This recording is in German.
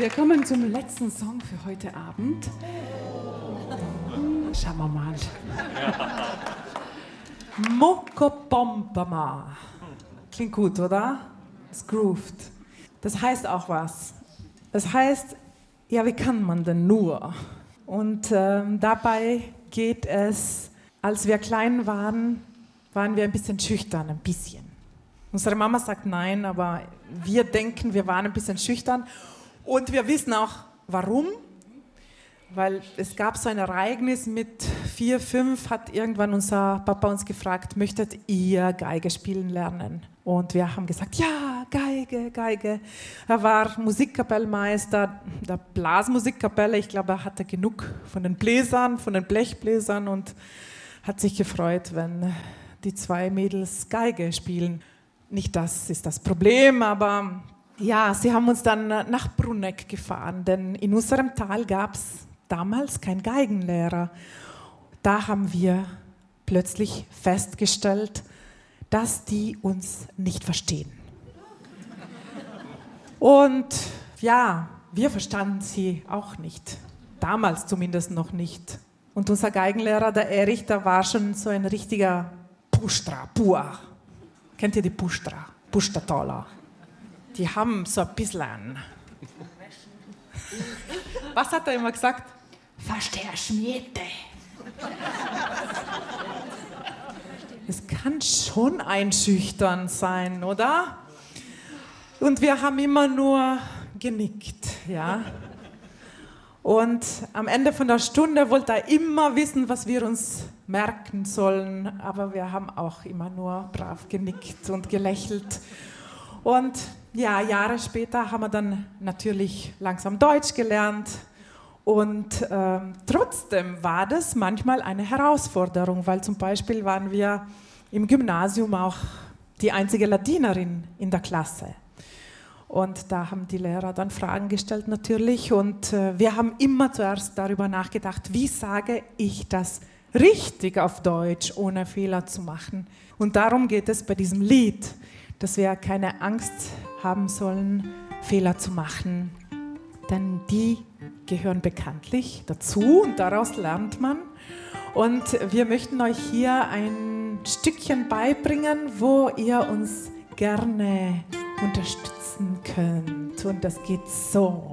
Wir kommen zum letzten Song für heute Abend. Schauen wir mal. Mokopompama. Klingt gut, oder? Es groovt. Das heißt auch was. Das heißt, ja, wie kann man denn nur? Und dabei geht es, als wir klein waren, waren wir ein bisschen schüchtern, ein bisschen. Unsere Mama sagt nein, aber wir denken, wir waren ein bisschen schüchtern. Und wir wissen auch, warum. Weil es gab so ein Ereignis mit 4, 5, hat irgendwann unser Papa uns gefragt, möchtet ihr Geige spielen lernen? Und wir haben gesagt, ja, Geige, Geige. Er war Musikkapellmeister der Blasmusikkapelle. Ich glaube, er hatte genug von den Bläsern, von den Blechbläsern und hat sich gefreut, wenn die 2 Mädels Geige spielen. Nicht das ist das Problem, aber ja, sie haben uns dann nach Bruneck gefahren, denn in unserem Tal gab es damals keinen Geigenlehrer. Da haben wir plötzlich festgestellt, dass die uns nicht verstehen. Und ja, wir verstanden sie auch nicht. Damals zumindest noch nicht. Und unser Geigenlehrer, der Erich, der war schon so ein richtiger Pushtra, Pua. Kennt ihr die Pushtra? Pushta-Taler. Die haben so ein bisschen. Was hat er immer gesagt? Verstehst Miete. Es kann schon einschüchternd sein, oder? Und wir haben immer nur genickt, ja. Und am Ende von der Stunde wollte er immer wissen, was wir uns merken sollen, aber wir haben auch immer nur brav genickt und gelächelt. Und ja, Jahre später haben wir dann natürlich langsam Deutsch gelernt und trotzdem war das manchmal eine Herausforderung, weil zum Beispiel waren wir im Gymnasium auch die einzige Latinerin in der Klasse. Und da haben die Lehrer dann Fragen gestellt natürlich und wir haben immer zuerst darüber nachgedacht, wie sage ich das richtig auf Deutsch, ohne Fehler zu machen. Und darum geht es bei diesem Lied, dass wir keine Angst haben sollen, Fehler zu machen, denn die gehören bekanntlich dazu und daraus lernt man. Und wir möchten euch hier ein Stückchen beibringen, wo ihr uns gerne unterstützen könnt. Und das geht so.